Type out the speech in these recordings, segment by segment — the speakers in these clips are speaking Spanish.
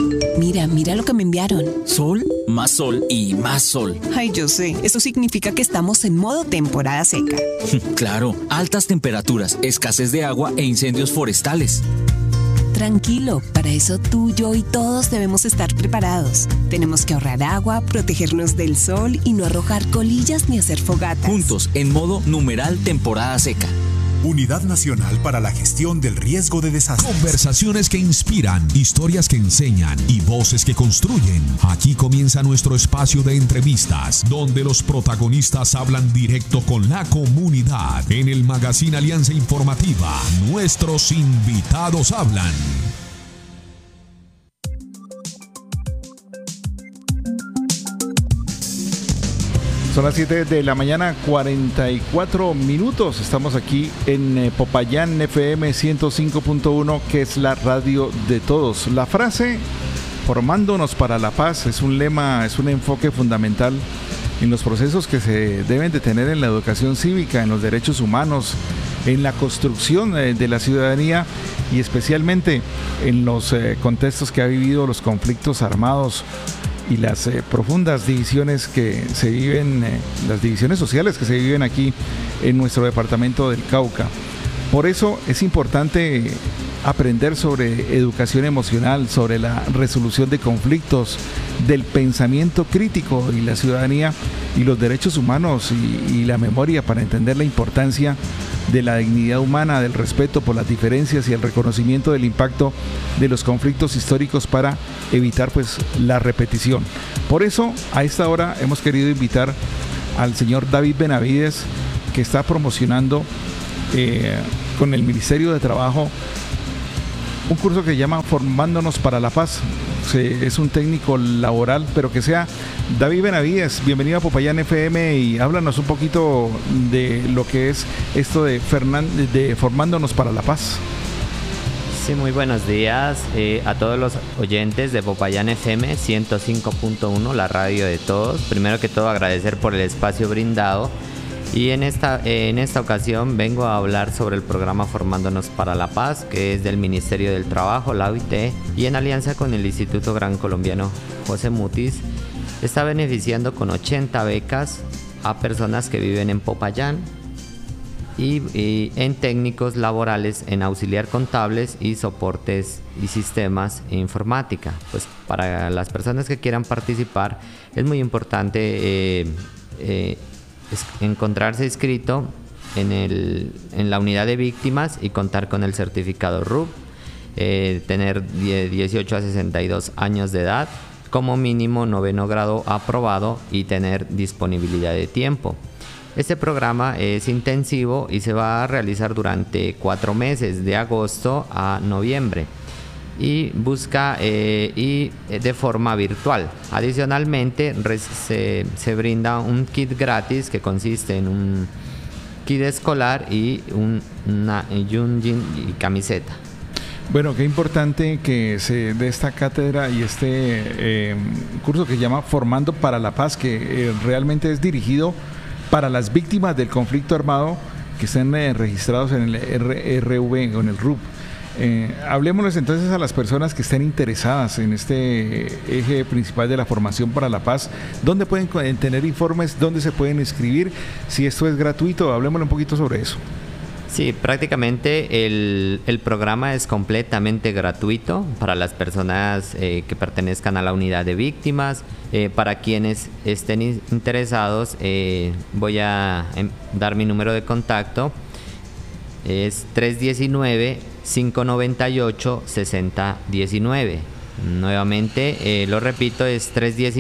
Mira lo que me enviaron. Sol, más sol y más sol. Ay, yo sé. Eso significa que estamos en modo temporada seca. Claro, altas temperaturas, escasez de agua e incendios forestales. Tranquilo, para eso tú, yo y todos debemos estar preparados. Tenemos que ahorrar agua, protegernos del sol y no arrojar colillas ni hacer fogatas. Juntos, en modo numeral temporada seca. Unidad Nacional para la Gestión del Riesgo de Desastres. Conversaciones que inspiran, historias que enseñan y voces que construyen. Aquí comienza nuestro espacio de entrevistas, donde los protagonistas hablan directo con la comunidad. En el Magazine Alianza Informativa, nuestros invitados hablan. Son las 7 de la mañana, 44 minutos. Estamos aquí en Popayán FM 105.1, que es la radio de todos. La frase, formándonos para la paz, es un lema, es un enfoque fundamental en los procesos que se deben de tener en la educación cívica, en los derechos humanos, en la construcción de la ciudadanía y especialmente en los contextos que ha vivido los conflictos armados y las profundas divisiones que se viven, las divisiones sociales que se viven aquí en nuestro departamento del Cauca. Por eso es importante aprender sobre educación emocional, sobre la resolución de conflictos, del pensamiento crítico y la ciudadanía y los derechos humanos y la memoria para entender la importancia de la dignidad humana, del respeto por las diferencias y el reconocimiento del impacto de los conflictos históricos para evitar pues la repetición. Por eso a esta hora hemos querido invitar al señor David Benavides, que está promocionando con el Ministerio de Trabajo un curso que se llama Formándonos para la Paz. Es un técnico laboral, pero que sea David Benavides. Bienvenido a Popayán FM y háblanos un poquito de lo que es esto de Formándonos para la Paz. Sí, muy buenos días a todos los oyentes de Popayán FM 105.1, la radio de todos. Primero que todo, agradecer por el espacio brindado. Y en esta ocasión vengo a hablar sobre el programa Formándonos para la Paz, que es del Ministerio del Trabajo, la OIT, y en alianza con el Instituto Gran Colombiano José Mutis, está beneficiando con 80 becas a personas que viven en Popayán y en técnicos laborales en auxiliar contables y soportes y sistemas e informática. Pues para las personas que quieran participar es muy importante encontrarse inscrito en la unidad de víctimas y contar con el certificado RUP, tener 18 a 62 años de edad, como mínimo 9º grado aprobado y tener disponibilidad de tiempo. Este programa es intensivo y se va a realizar durante 4 meses, de agosto a noviembre. Y busca de forma virtual. Adicionalmente se brinda un kit gratis que consiste en un kit escolar y un jean y camiseta. Bueno, qué importante que se dé esta cátedra y este curso que se llama Formando para la Paz, que realmente es dirigido para las víctimas del conflicto armado que estén registrados en el RV o en el RUP. Hablémonos entonces a las personas que estén interesadas en este eje principal de la formación para la paz. ¿Dónde pueden tener informes? ¿Dónde se pueden inscribir? Si esto es gratuito, hablemosle un poquito sobre eso. Sí, prácticamente el programa es completamente gratuito para las personas que pertenezcan a la unidad de víctimas. Para quienes estén interesados, voy a dar mi número de contacto. Es 319-598-6019. Nuevamente, lo repito, es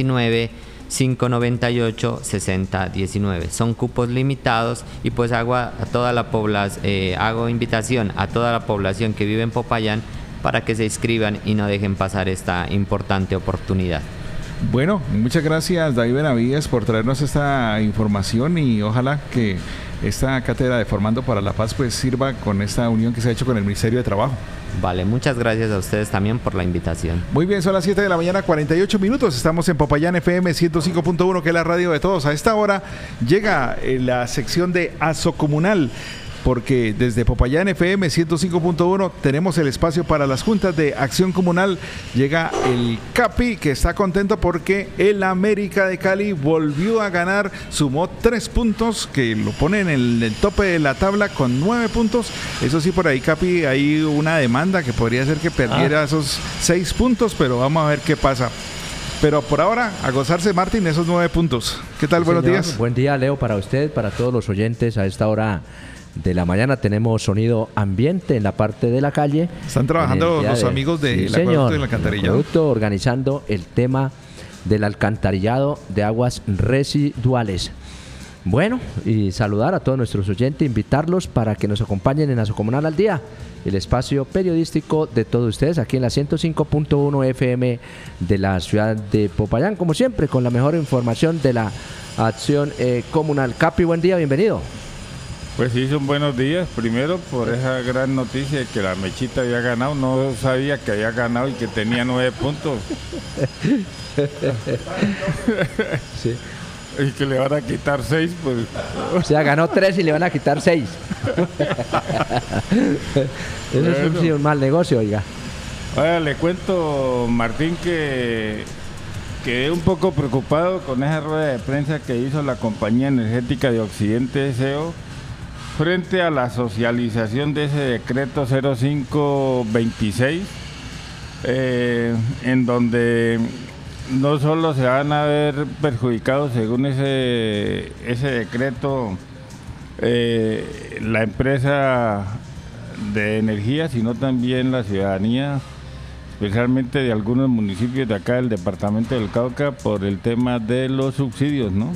319-598-6019. Son cupos limitados y pues hago invitación a toda la población que vive en Popayán para que se inscriban y no dejen pasar esta importante oportunidad. Bueno, muchas gracias David Benavides por traernos esta información y ojalá que esta cátedra de Formando para la Paz pues sirva con esta unión que se ha hecho con el Ministerio de Trabajo. Vale, muchas gracias a ustedes también por la invitación. Muy bien, son las 7 de la mañana, 48 minutos. Estamos en Popayán FM 105.1, que es la radio de todos. A esta hora llega la sección de Asocomunal. porque desde Popayán FM 105.1 tenemos el espacio para las juntas de acción comunal. Llega el Capi, que está contento porque el América de Cali volvió a ganar, sumó 3 puntos, que lo pone en el tope de la tabla con 9 puntos. Eso sí, por ahí, Capi, hay una demanda que podría ser que perdiera esos 6 puntos, pero vamos a ver qué pasa. Pero por ahora, a gozarse, Martín, esos 9 puntos. ¿Qué tal? Buenos días. Buen día, Leo, para usted, para todos los oyentes. A esta hora de la mañana tenemos sonido ambiente en la parte de la calle. Están trabajando los amigos del acueducto y el alcantarillado. Acueducto, organizando el tema del alcantarillado de aguas residuales. Bueno, y saludar a todos nuestros oyentes, invitarlos para que nos acompañen en Asocomunal al Día, el espacio periodístico de todos ustedes aquí en la 105.1 FM de la ciudad de Popayán, como siempre, con la mejor información de la acción comunal. Capi, buen día, bienvenido. Pues sí, son buenos días. Primero, por esa gran noticia de que la Mechita había ganado. No sabía que había ganado y que tenía 9 puntos. Sí. Y que le van a quitar 6, pues. O sea, ganó 3 y le van a quitar 6. Eso es un mal negocio, oiga. Oiga, le cuento, Martín, que quedé un poco preocupado con esa rueda de prensa que hizo la Compañía Energética de Occidente, SEO, frente a la socialización de ese decreto 0526, en donde no solo se van a ver perjudicados según ese decreto la empresa de energía, sino también la ciudadanía, especialmente de algunos municipios de acá del departamento del Cauca, por el tema de los subsidios, ¿no?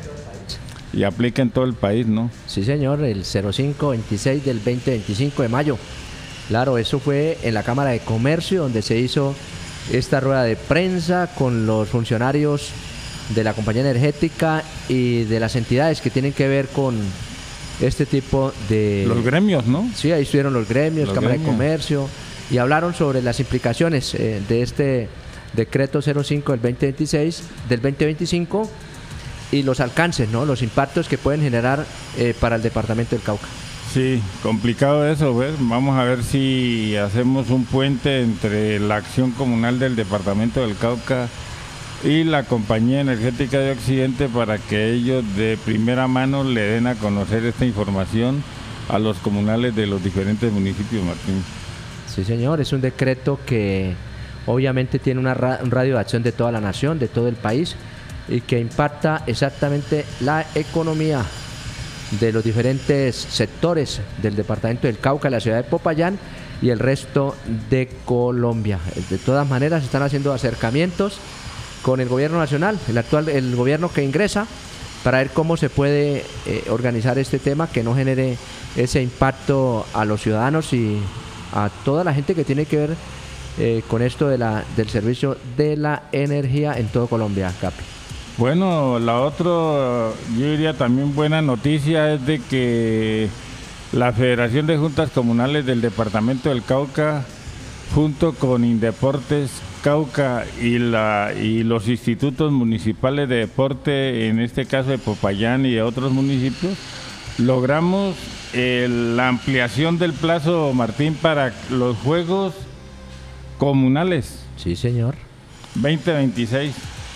Y aplica en todo el país, ¿no? Sí, señor, el 0526 del 20-25 de mayo. Claro, eso fue en la Cámara de Comercio, donde se hizo esta rueda de prensa con los funcionarios de la compañía energética y de las entidades que tienen que ver con este tipo de... Los gremios, ¿no? Sí, ahí estuvieron los gremios, Cámara de Comercio, y hablaron sobre las implicaciones de este decreto 05 del 2026, del 2025, y los alcances, ¿no? Los impactos que pueden generar para el departamento del Cauca. Sí, complicado eso, ¿ves? Vamos a ver si hacemos un puente entre la acción comunal del departamento del Cauca y la Compañía Energética de Occidente para que ellos de primera mano le den a conocer esta información a los comunales de los diferentes municipios, Martín. Sí, señor, es un decreto que obviamente tiene un radio de acción de toda la nación, de todo el país, y que impacta exactamente la economía de los diferentes sectores del departamento del Cauca, la ciudad de Popayán y el resto de Colombia. De todas maneras, están haciendo acercamientos con el gobierno nacional, el gobierno que ingresa, para ver cómo se puede organizar este tema que no genere ese impacto a los ciudadanos y a toda la gente que tiene que ver con esto del servicio de la energía en todo Colombia, Capi. Bueno, la otra, yo diría también buena noticia, es de que la Federación de Juntas Comunales del Departamento del Cauca, junto con Indeportes Cauca y los institutos municipales de deporte, en este caso de Popayán y de otros municipios, logramos la ampliación del plazo, Martín, para los Juegos Comunales. Sí, señor. 2026.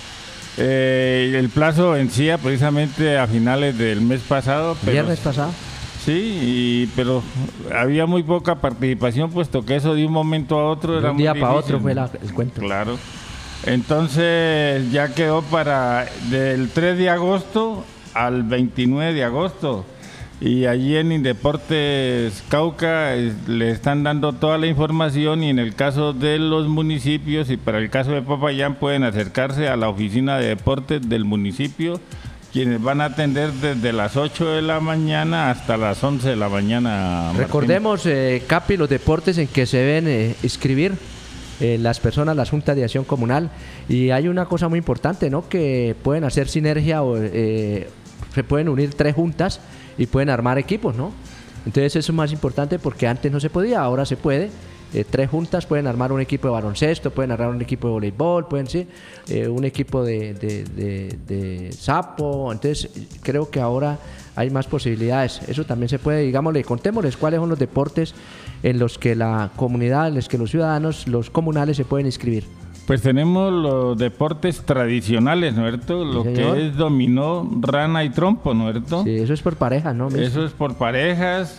El plazo vencía precisamente a finales del mes pasado. ¿Viernes pasado? Sí, pero había muy poca participación, puesto que eso de un momento a otro era muy difícil. De un día para otro fue el cuento. Claro. Entonces ya quedó para del 3 de agosto al 29 de agosto. Y allí en Indeportes Cauca le están dando toda la información, y en el caso de los municipios y para el caso de Popayán pueden acercarse a la oficina de deportes del municipio, quienes van a atender desde las 8 de la mañana hasta las 11 de la mañana. Martín. Recordemos, Capi, los deportes en que se deben inscribir las personas, las juntas de acción comunal, y hay una cosa muy importante, ¿no? Que pueden hacer sinergia o se pueden unir 3 juntas y pueden armar equipos, ¿no? Entonces eso es más importante porque antes no se podía, ahora se puede. 3 juntas pueden armar un equipo de baloncesto, pueden armar un equipo de voleibol, pueden sí, un equipo de sapo. Entonces creo que ahora hay más posibilidades. Eso también se puede, digámosle, contémosles cuáles son los deportes en los que la comunidad, en los que los ciudadanos, los comunales se pueden inscribir. Pues tenemos los deportes tradicionales, ¿no es cierto? Lo que es dominó, rana y trompo, ¿no es cierto? Sí, eso es por parejas, ¿no? Eso es por parejas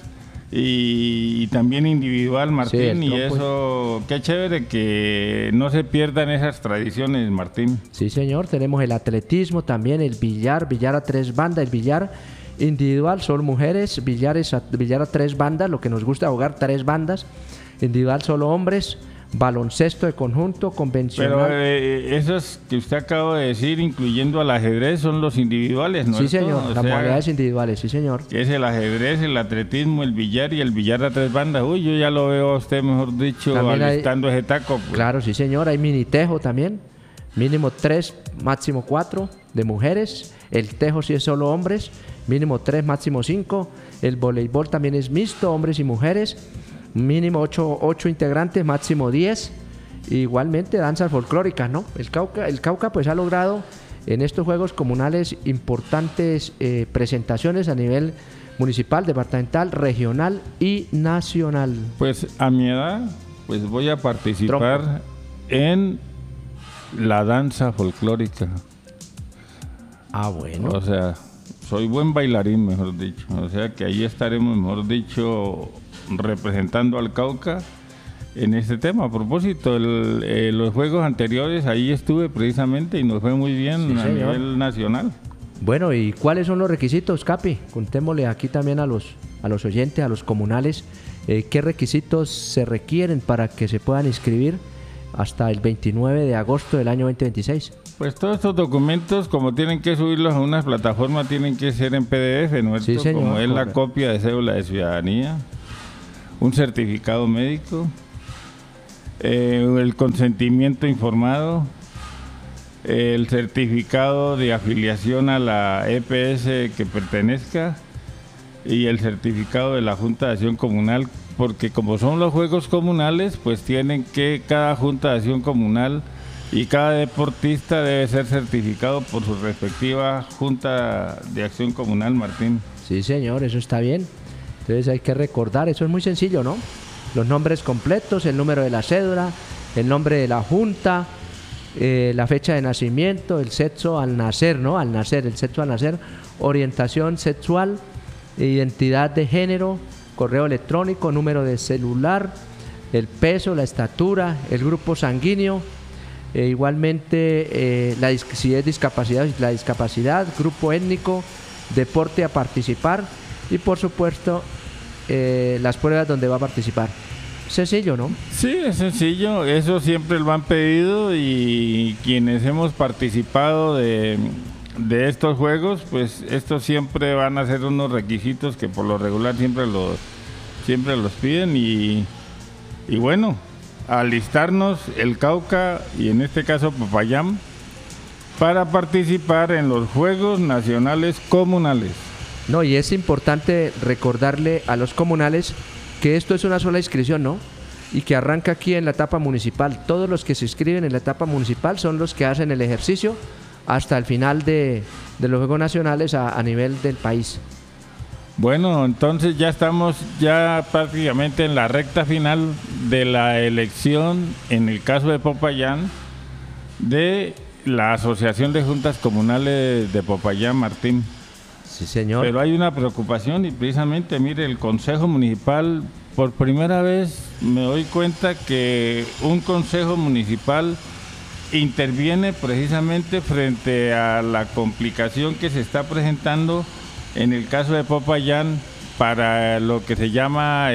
y también individual, Martín. Sí, y eso, qué chévere que no se pierdan esas tradiciones, Martín. Sí, señor. Tenemos el atletismo también, el billar a 3 bandas, el billar individual son mujeres, billar a 3 bandas, lo que nos gusta jugar 3 bandas, individual solo hombres. Baloncesto de conjunto, convencional. Pero esos que usted acaba de decir, incluyendo al ajedrez, son los individuales, ¿no? Sí, señor, las modalidades individuales, sí, señor. Que es el ajedrez, el atletismo, el billar y el billar a 3 bandas. Uy, yo ya lo veo a usted, mejor dicho, alistando ese taco. Pues. Claro, sí, señor, hay mini tejo también, mínimo 3, máximo 4 de mujeres. El tejo sí es solo hombres, mínimo 3, máximo 5. El voleibol también es mixto, hombres y mujeres. Mínimo 8 integrantes, máximo 10. Igualmente danzas folclóricas, ¿no? El Cauca pues ha logrado en estos juegos comunales importantes presentaciones a nivel municipal, departamental, regional y nacional. Pues a mi edad, pues voy a participar en la danza folclórica. Ah, bueno. O sea, soy buen bailarín, mejor dicho. O sea que ahí estaremos, mejor dicho, representando al Cauca en este tema. A propósito, los juegos anteriores ahí estuve precisamente y nos fue muy bien a nivel nacional. Bueno, ¿y cuáles son los requisitos, Capi? Contémosle aquí también a los oyentes, a los comunales, qué requisitos se requieren para que se puedan inscribir hasta el 29 de agosto del año 2026. Pues todos estos documentos, como tienen que subirlos a una plataforma, tienen que ser en PDF, ¿no es cierto? Sí, señor, como es la copia de cédula de ciudadanía, un certificado médico, el consentimiento informado, el certificado de afiliación a la EPS que pertenezca y el certificado de la Junta de Acción Comunal, porque como son los juegos comunales, pues tienen que cada Junta de Acción Comunal y cada deportista debe ser certificado por su respectiva Junta de Acción Comunal, Martín. Sí, señor, eso está bien. Entonces hay que recordar, eso es muy sencillo, ¿no? Los nombres completos, el número de la cédula, el nombre de la junta, la fecha de nacimiento, el sexo al nacer, ¿no? Al nacer, el sexo al nacer, orientación sexual, identidad de género, correo electrónico, número de celular, el peso, la estatura, el grupo sanguíneo, igualmente si es discapacidad, la discapacidad, grupo étnico, deporte a participar y por supuesto las pruebas donde va a participar. Sencillo, ¿no? Sí, es sencillo, eso siempre lo han pedido y quienes hemos participado de estos juegos, pues estos siempre van a ser unos requisitos que por lo regular siempre los piden y bueno, alistarnos el Cauca y en este caso Popayán para participar en los Juegos Nacionales Comunales. No, y es importante recordarle a los comunales que esto es una sola inscripción, ¿no? Y que arranca aquí en la etapa municipal. Todos los que se inscriben en la etapa municipal son los que hacen el ejercicio hasta el final de los Juegos Nacionales a nivel del país. Bueno, entonces ya estamos ya prácticamente en la recta final de la elección, en el caso de Popayán, de la Asociación de Juntas Comunales de Popayán, Martín. Sí, señor. Pero hay una preocupación y precisamente, mire, el Consejo Municipal, por primera vez me doy cuenta que un Consejo Municipal interviene precisamente frente a la complicación que se está presentando en el caso de Popayán para lo que se llama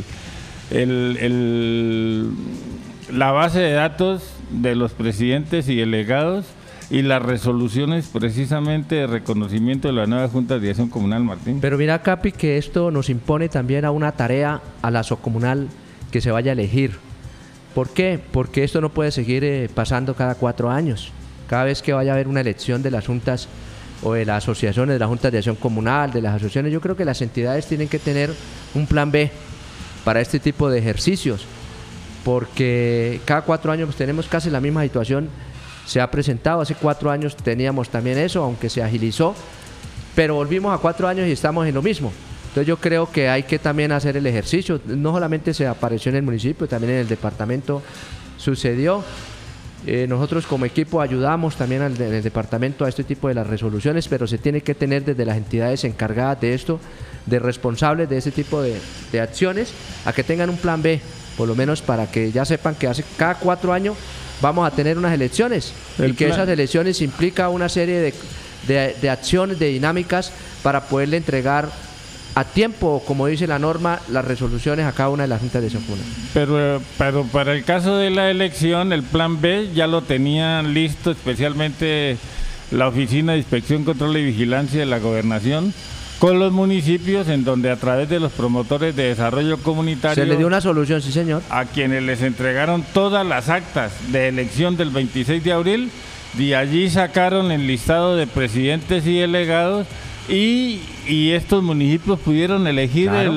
la base de datos de los presidentes y delegados y las resoluciones precisamente de reconocimiento de la nueva Junta de Acción Comunal, Martín. Pero mira, Capi, que esto nos impone también a una tarea a la socomunal que se vaya a elegir. ¿Por qué? Porque esto no puede seguir pasando cada 4 años. Cada vez que vaya a haber una elección de las juntas o de las asociaciones, de las juntas de acción comunal, de las asociaciones, yo creo que las entidades tienen que tener un plan B para este tipo de ejercicios, porque cada 4 años pues, tenemos casi la misma situación. Se ha presentado, hace 4 años teníamos también eso, aunque se agilizó, pero volvimos a 4 años y estamos en lo mismo. Entonces yo creo que hay que también hacer el ejercicio. No solamente se apareció en el municipio, también en el departamento sucedió. Nosotros como equipo ayudamos también en el departamento a este tipo de las resoluciones, pero se tiene que tener desde las entidades encargadas de esto, de responsables de ese tipo de acciones, a que tengan un plan B, por lo menos para que ya sepan que cada 4 años vamos a tener unas elecciones y que esas elecciones implica una serie de acciones, de dinámicas para poderle entregar a tiempo, como dice la norma, las resoluciones a cada una de las juntas de acción comunal. Pero para el caso de la elección, el plan B ya lo tenían listo, especialmente la Oficina de Inspección, Control y Vigilancia de la Gobernación, con los municipios, en donde a través de los promotores de desarrollo comunitario se le dio una solución, sí señor, a quienes les entregaron todas las actas de elección del 26 de abril, de allí sacaron el listado de presidentes y delegados, y estos municipios pudieron elegir claro,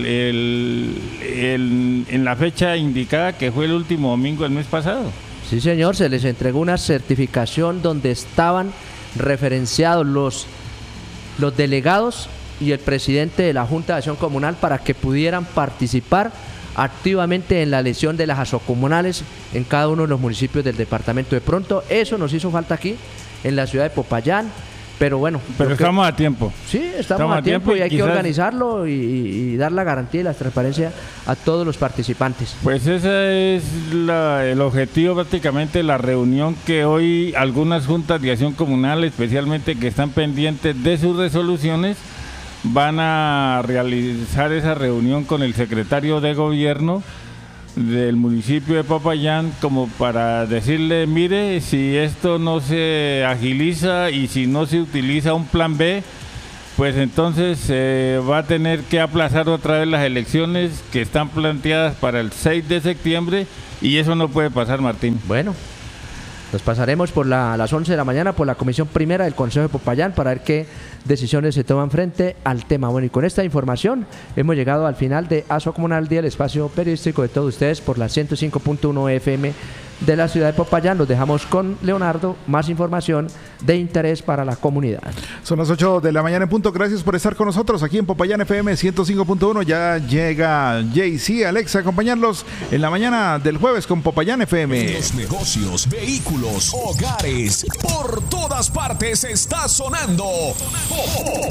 en la fecha indicada, que fue el último domingo del mes pasado. Sí señor, se les entregó una certificación donde estaban referenciados los delegados y el presidente de la Junta de Acción Comunal para que pudieran participar activamente en la elección de las asocomunales en cada uno de los municipios del departamento. De pronto eso nos hizo falta aquí en la ciudad de Popayán, pero bueno. Pero estamos a tiempo. Sí, estamos a tiempo y hay que organizarlo y dar la garantía y la transparencia a todos los participantes. Pues ese es el objetivo prácticamente de la reunión que hoy algunas juntas de acción comunal, especialmente que están pendientes de sus resoluciones, van a realizar esa reunión con el secretario de gobierno del municipio de Popayán, como para decirle, mire, si esto no se agiliza y si no se utiliza un plan B, pues entonces va a tener que aplazar otra vez las elecciones que están planteadas para el 6 de septiembre y eso no puede pasar, Martín. Bueno, nos pasaremos por las 11 de la mañana por la Comisión Primera del Consejo de Popayán para ver qué decisiones se toman frente al tema. Bueno, y con esta información hemos llegado al final de Aso Comunal Día, el espacio periodístico de todos ustedes por la 105.1 FM de la ciudad de Popayán. Los dejamos con Leonardo, más información de interés para la comunidad. Son las 8 de la mañana en punto. Gracias por estar con nosotros aquí en Popayán FM 105.1. Ya llega JC, Alexa, a acompañarlos en la mañana del jueves con Popayán FM. Los negocios, vehículos, hogares, por todas partes está sonando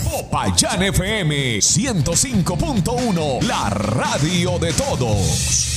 Popayán FM 105.1, la radio de todos.